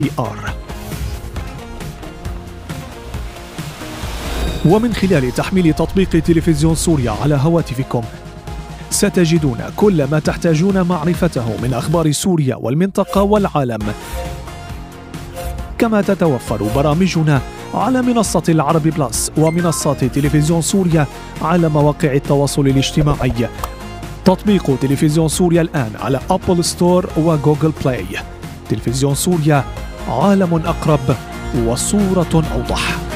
ومن خلال تحميل تطبيق تلفزيون سوريا على هواتفكم ستجدون كل ما تحتاجون معرفته من أخبار سوريا والمنطقة والعالم. كما تتوفر برامجنا على منصة العربي بلس ومنصات تلفزيون سوريا على مواقع التواصل الاجتماعي. تطبيق تلفزيون سوريا الآن على أبل ستور وجوجل بلاي. تلفزيون سوريا، عالم أقرب وصورة أوضح.